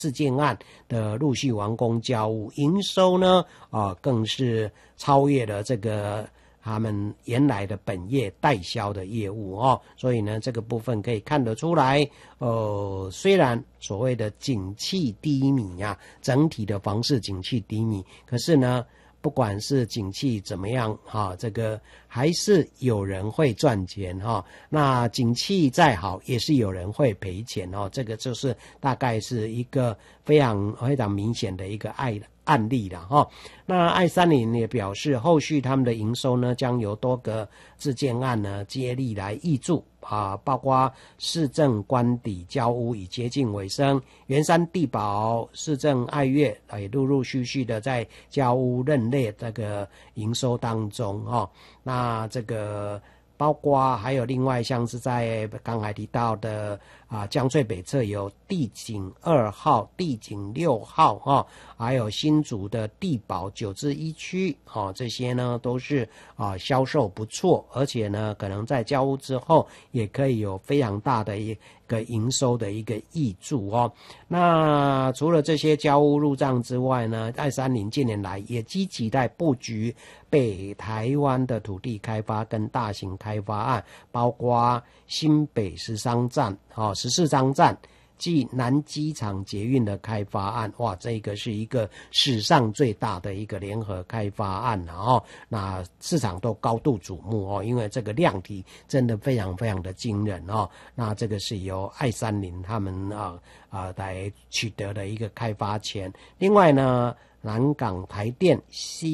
自建案的陆续完工交屋，营收呢更是超越了这个他们原来的本业代销的业务所以呢这个部分可以看得出来，虽然所谓的景气低迷整体的房市景气低迷，可是呢不管是景气怎么样这个还是有人会赚钱那景气再好也是有人会赔钱这个就是大概是一个非常明显的一个案例了那爱三菱也表示，后续他们的营收呢将由多个自建案呢接力来挹注包括市政官邸交屋已接近尾声，圆山地堡、市政爱乐也陆续的在交屋认列这个营收当中那这个包括还有另外像是在刚才提到的江翠北侧有地景2号、地景6号还有新竹的地堡9至1区这些呢都是销售不错，而且呢可能在交屋之后也可以有非常大的一个营收的一个挹注那除了这些交屋入账之外呢，爱三菱近年来也积极在布局北台湾的土地开发跟大型开发案，包括新北14张站暨南机场捷运的开发案，这个是一个史上最大的一个联合开发案那市场都高度瞩目因为这个量体真的非常非常的惊人那这个是由爱三菱他们来取得的一个开发权。另外呢，南港台电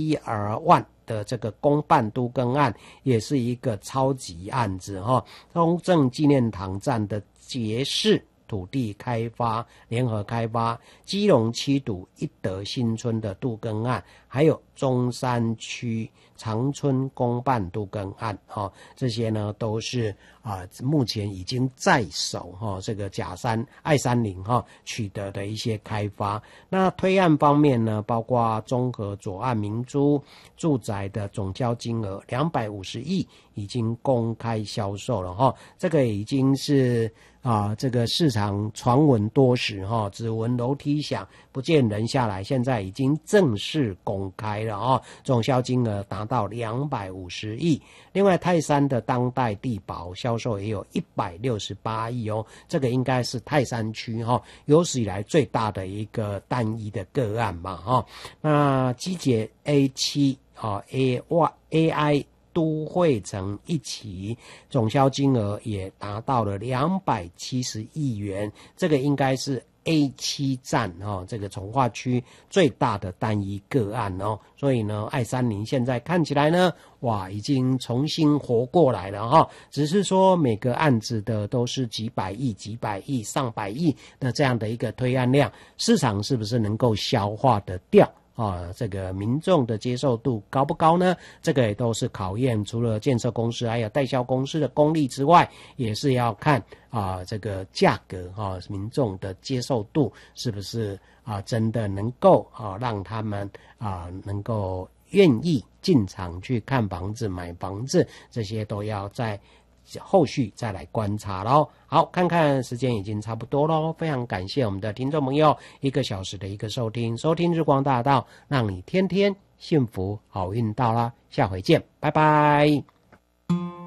CR1的这个公办都更案也是一个超级案子中正纪念堂站的捷士土地开发联合开发，基隆七堵一德新村的都更案，还有中山区长春公办都更案这些呢都是目前已经在手这个爱三菱取得的一些开发。那推案方面呢，包括中和左岸明珠住宅的总交金额250亿已经公开销售了这个已经是这个市场传闻多时只闻楼梯响不见人下来，现在已经正式公开了总销金额达到250亿。另外泰山的当代地堡销售也有168亿这个应该是泰山区有史以来最大的一个单一的个案嘛那基捷 A7 AI都会城一期总销金额也达到了270亿元，这个应该是 A7 站这个从化区最大的单一个案所以呢爱三菱现在看起来呢已经重新活过来了只是说每个案子的都是几百亿上百亿的这样的一个推案量，市场是不是能够消化得掉这个民众的接受度高不高呢？这个也都是考验除了建设公司还有代销公司的功力之外，也是要看这个价格民众的接受度是不是真的能够让他们能够愿意进场去看房子买房子，这些都要在后续再来观察咯。好，看看时间已经差不多咯，非常感谢我们的听众朋友1个小时的一个收听日光大道，让你天天幸福好运到啦，下回见，拜拜。